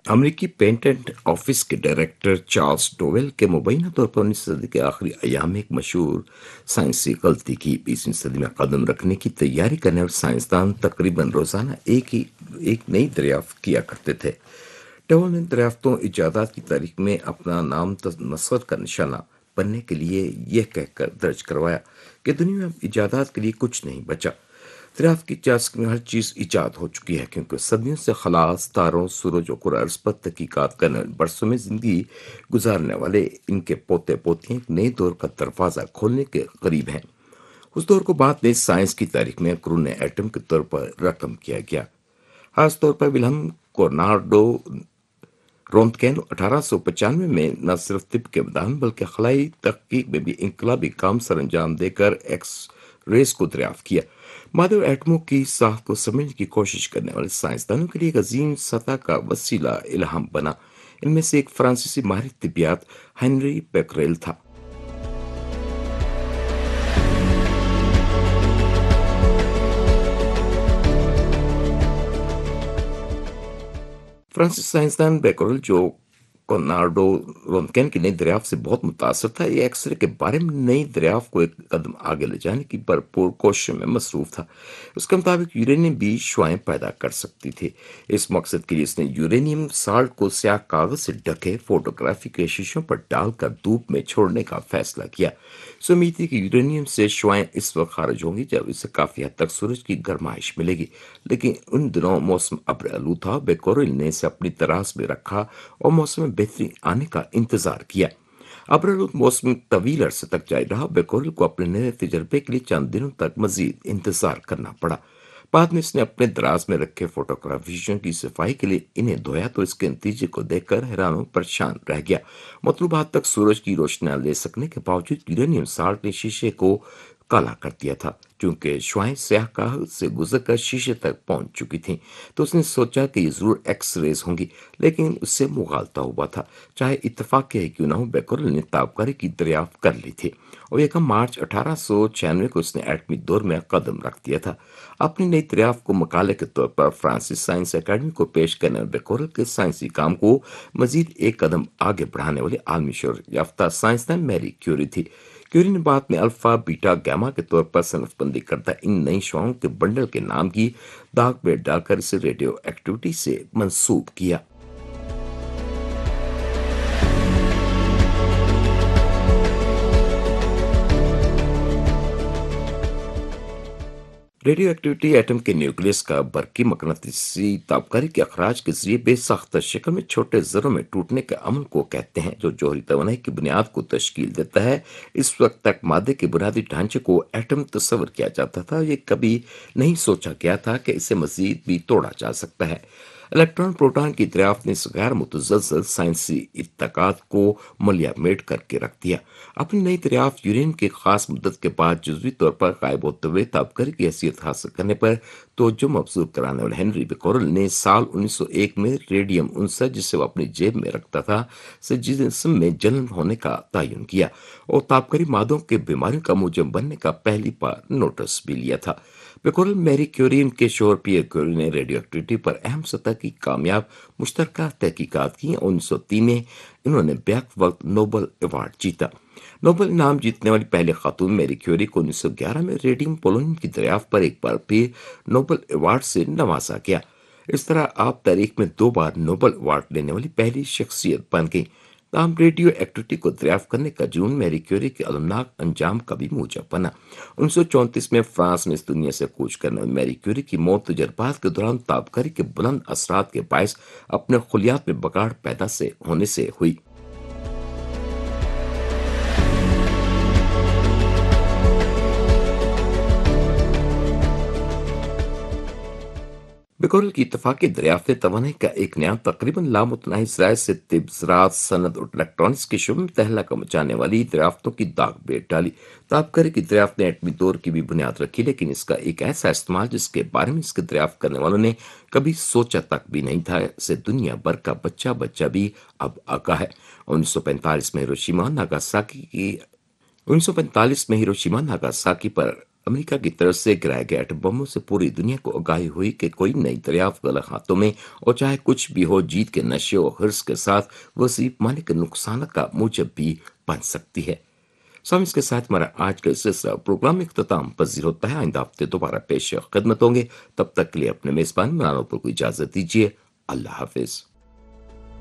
अमेरिकी patent office के director Charles dowel के मुबैना तौर पर 19वीं सदी के आखिरी अयाम में एक मशहूर साइंसी गलती की। 20वीं सदी में कदम रखने की तैयारी करने वाले साइंसदान तकरीबन रोजाना एक नई दरियाफ्त किया करते थे। डोवेल ने दरियाफ्तों इजादात की तारीख में अपना नाम नस्र का निशाना बनने के लिए यह कहकर दर्ज करवाया कि दुनिया में अब इजादात के लिए कुछ नहीं बचा। दरियाफ्त की इजाजत में हर चीज ईजाद हो चुकी है, क्योंकि सदियों से खलास तारों सूरज और कुरार्स पर तहकीकात करने वाले, बरसों में जिंदगी गुजारने वाले इनके पोते पोतियां एक नए दौर का दरवाजा खोलने के करीब हैं। उस दौर को बाद में साइंस की तारीख में क्रून एटम के तौर पर रकम किया गया। खास तौर पर विल्हम कोनार्डो रोंतगेन 1895 में न सिर्फ तिब के मैदान बल्कि खलाई तहकीक में भी इंकलाबी काम सर अंजाम देकर एक्स रेस को दरियाफ्त किया। मादे और एटमों की साख को समझने की कोशिश करने वाले साइंसदानों के लिए एक अजीम सतह का वसीला इल्हाम बना। इनमें से एक फ्रांसीसी माहिर तिबियात हेनरी पेकरेल था। फ्रांसीसी साइंसदान बेकरल, जो कोनार्डो रोंतगेन की नई दरियाफ्त से बहुत मुतासर था, ये एक्सरे के बारे में नई दरियाफ्त को एक कदम आगे ले जाने की भरपूर कोशिश में मसरूफ था। उसके मुताबिक यूरेनियम भी शुआएं पैदा कर सकती थी। इस मकसद के लिए इसने यूरेनियम साल्ट को स्याह कागज से ढके फोटोग्राफी के शीशों पर डालकर धूप में छोड़ने का फैसला किया। इसे उम्मीद थी कि यूरेनियम से शुआएं इस वक्त खारिज होंगी जब इसे काफी हद तक सूरज की गर्माइश मिलेगी, लेकिन उन दिनों मौसम अब्र आलूद था। बेकोरिल ने इसे अपनी तरास में रखा और मौसम में बेहतरी आने का इंतजार किया। अब्र मौसम तवील अरसे तक जारी रहा। बेकोरिल को अपने नए तजर्बे के लिए चंद दिनों तक मजीद इंतजार करना पड़ा। बाद में इसने अपने दराज में रखे फोटोग्राफियों की सफाई के लिए इन्हें धोया तो इसके नतीजे को देखकर हैरान और परेशान रह गया। मतलूब हद तक सूरज की रोशनी न ले सकने के बावजूद यूरेनियम साल्ट ने शीशे को काला कर दिया था। चूंकि शुआएं स्याह कागज से गुजरकर शीशे तक पहुंच चुकी थीं, तो उसने सोचा कि ये जरूर एक्स रेज होंगी, लेकिन उससे मुगालता हुआ था। चाहे इत्तेफाक ही क्यों ना हो, बेकोरल ने ताबकारी की दरियाफ्त कर ली थी और 1 मार्च 1896 को उसने एटमी दौर में कदम रख दिया था। अपनी नई दरियाफ्त को मकाले के तौर पर फ्रांसिस साइंस एकेडमी को पेश करने और बेकोरल के साइंसी काम को मजीद एक कदम आगे बढ़ाने वाली आलमी शोहरत याफ्ता साइंसदान मैरी क्यूरी थी। क्यूरी ने बाद में अल्फा बीटा गामा के तौर पर सनफबंदी करता इन नई शुआओं के बंडल के नाम की दाग में डालकर इसे रेडियो एक्टिविटी से मंसूब किया। रेडियो एक्टिविटी एटम के न्यूक्लियस का बरकी मकनातीसी ताबकारी के अखराज के जरिए बेसाख्ता शक्ल में छोटे जरों में टूटने के अमल को कहते हैं, जो जौहरी तवानाई की बुनियाद को तश्कील देता है। इस वक्त तक मादे के बुनियादी ढांचे को एटम तस्वर किया जाता था। ये कभी नहीं सोचा गया था कि इसे मजीद भी तोड़ा जा सकता है। इलेक्ट्रॉन प्रोटॉन की दरियाफ्त ने इस गैर मुतज़लज़ल साइंसी इत्तकाद को मलिया मेट करके रख दिया। अपनी नई दरियाफ्त यूरेनियम की खास मुद्दत के बाद जुजवी तौर पर गायब होते हुए ताबकारी की हैसियत हासिल करने पर तवज्जो मबसूर कराने वाले हेनरी बेकोरल ने साल 1901 में रेडियम उनसा, जिसे वो अपनी जेब में रखता था, से जिस्म में जलन होने का तयन किया और ताबकारी मादों के बीमारियों का मूजब बनने का पहली बार नोटिस भी लिया था। बेकोरल, मैरी क्यूरी, उनके शोहर पियर क्यूरी ने रेडियो एक्टिविटी पर अहम सतह की कामयाब मुश्तरका तहकीकात की। 1903 में इन्होंने बैक वक्त नोबल अवार्ड जीता। नोबल इनाम जीतने वाली पहली खातून मैरी क्यूरी को 1911 में रेडियम पोलोनियम की दरियाफ्त पर एक बार फिर नोबल अवार्ड से नवाजा गया। इस तरह आप तारीख में 2 बार नोबल अवार्ड लेने वाली पहली शख्सियत बन गई। ताहम रेडियो एक्टिविटी को दरियाफ्त करने का जुनून मैरी क्यूरी के अलमनाक अंजाम का भी मूजब बना। 1934 में फ्रांस में इस दुनिया से कूच करने वाली मैरी क्यूरी की मौत तजर्बात के दौरान ताबकारी के बुलंद असरात के बायस अपने खुलियात में बगाड़ पैदा से होने से हुई। बेकोरल की इतफाक़ी दरियाफ्त ने तवानाई का एक नया तकरीबन लामुतनाही ज़राए से तिब, ज़राअत, सनद और इलेक्ट्रॉनिक्स के शोबे में तहलका मचाने वाली दरियाफ्तों की दाग बेट डाली। ताबकारी की दरियाफ्त ने एटमी दौर की भी बुनियाद रखी, लेकिन इसका एक ऐसा इस्तेमाल जिसके बारे में इसके दरियाफ्त करने वालों ने कभी सोचा तक भी नहीं था, से दुनिया भर का बच्चा बच्चा भी अब आगा है। 1945 में हिरोशिमा और नागासाकी की 1945 में हिरोशिमा नागासाकी पर अमेरिका की तरफ से गिराए गए एटम बमों से पूरी दुनिया को आगाही हुई कि कोई नई दरियाफ्त गलत हाथों में, और चाहे कुछ भी हो, जीत के नशे और हिर्स के साथ वसी माने के नुकसान का मूजब भी बन सकती है। सो हम इसके साथ हमारा आज का सिलसिला प्रोग्राम इख्तिताम पजीर होता है। आइंदा हफ्ते दोबारा पेश खिदमत होंगे। तब तक के लिए अपने मेजबान को इजाजत दीजिए। अल्लाह हाफिज।